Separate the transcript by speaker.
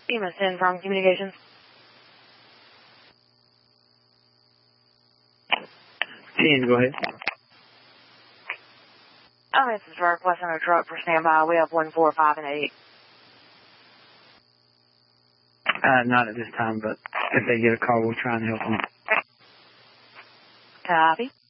Speaker 1: Amos 10 from Communications.
Speaker 2: 10, go ahead.
Speaker 1: This is for requesting a truck for standby. We have 1, 4, 5, and 8.
Speaker 2: Not at this time, but if they get a call, we'll try and help them.
Speaker 1: Copy.